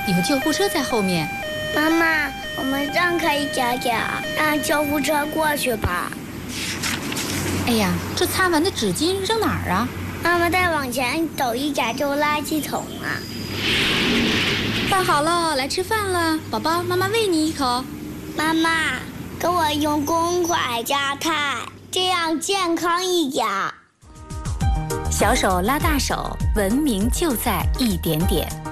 有救护车在后面。 妈妈，我们让开一点点，让救护车过去吧。 哎呀，这擦完的纸巾扔哪儿啊？ 妈妈再往前走一点就垃圾桶了。 饭好了，来吃饭了，宝宝，妈妈喂你一口。 妈妈，给我用公筷夹菜，这样健康一点。 小手拉大手，文明就在一点点。